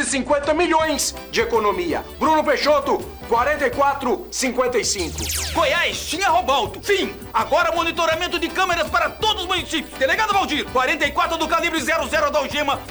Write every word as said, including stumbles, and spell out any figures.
e cinquenta milhões de economia. Bruno Peixoto, quarenta e quatro, cinquenta e cinco. Goiás tinha Robalto. Fim. Agora monitoramento de câmeras para todos os municípios. Delegado Valdir, quarenta e quatro do calibre zero zero da algema